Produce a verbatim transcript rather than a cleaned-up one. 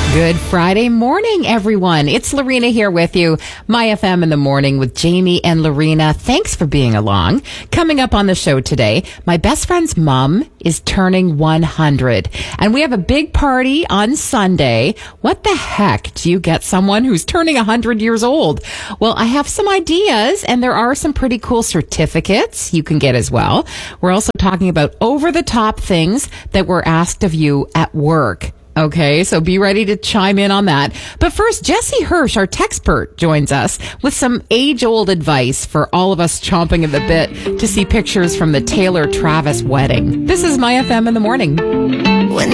Good Friday morning, everyone. It's Lorena here with you. My F M in the morning with Jamie and Lorena. Thanks for being along. Coming up on the show today, my best friend's mom is turning one hundred. And we have a big party on Sunday. What the heck do you get someone who's turning one hundred years old? Well, I have some ideas, and there are some pretty cool certificates you can get as well. We're also talking about over-the-top things that were asked of you at work. Okay, so be ready to chime in on that. But first, Jesse Hirsch, our texpert, joins us with some age-old advice for all of us chomping at the bit to see pictures from the Taylor Travis wedding. This is My F M in the morning.